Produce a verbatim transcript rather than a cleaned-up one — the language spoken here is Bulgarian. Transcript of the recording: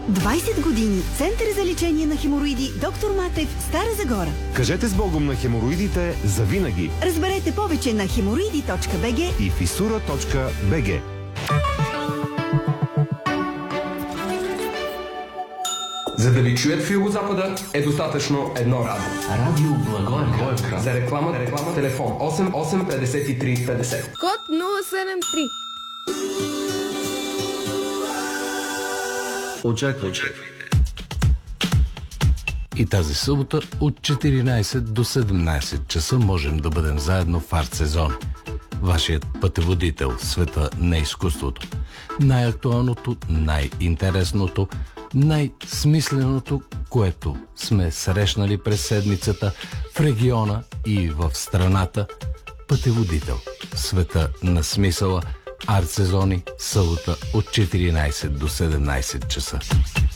двайсет години. Център за лечение на хемороиди Доктор Матев, Стара Загора. Кажете с Богом на хемороидите завинаги. Разберете повече на хемороиди точка би джи и фисура точка би джи. За да ви чуят в Югозапада е достатъчно едно радио. Радио Благоевград. За реклама, реклама, телефон осем осем петдесет и три петдесет. Код нула седем три. Очаквайте. И тази събота от четиринайсет до седемнайсет часа можем да бъдем заедно в Арт Сезон. Вашият пътеводител в света на изкуството. Най-актуалното, най-интересното, най-смисленото, което сме срещнали през седмицата в региона и в страната. Пътеводител в света на смисъла. Арт Сезони, събота от четиринайсет до седемнайсет часа.